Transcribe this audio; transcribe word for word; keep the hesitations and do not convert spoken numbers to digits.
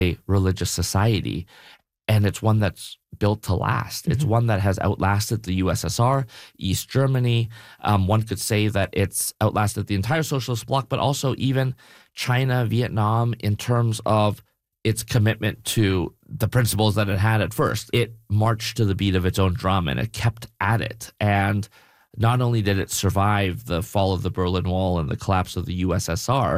a religious society, and it's one that's built to last. It's Mm-hmm. one that has outlasted the U S S R, East Germany. Um, one could say that it's outlasted the entire socialist bloc, but also even China, Vietnam, in terms of its commitment to the principles that it had at first. It marched to the beat of its own drum, and it kept at it. And not only did it survive the fall of the Berlin Wall and the collapse of the U S S R,